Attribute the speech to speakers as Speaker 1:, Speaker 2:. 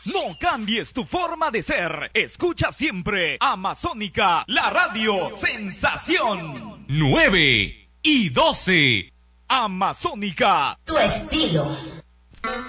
Speaker 1: No cambies tu forma de ser. Escucha siempre Amazónica, la radio sensación. 9 y 12. Amazónica.
Speaker 2: Tu estilo.